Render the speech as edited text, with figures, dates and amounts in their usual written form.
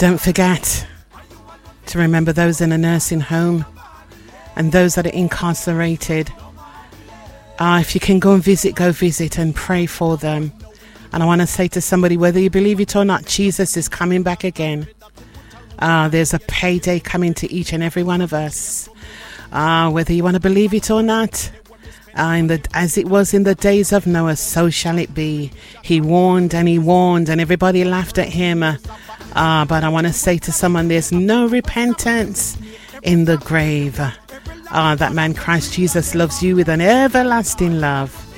Don't forget to remember those in a nursing home and those that are incarcerated. If you can go visit and pray for them. And I want to say to somebody, whether you believe it or not, Jesus is coming back again. There's a payday coming to each and every one of us. Whether you want to believe it or not, as it was in the days of Noah, so shall it be. He warned, and everybody laughed at him. But I want to say to someone, there's no repentance in the grave. That man Christ Jesus loves you with an everlasting love.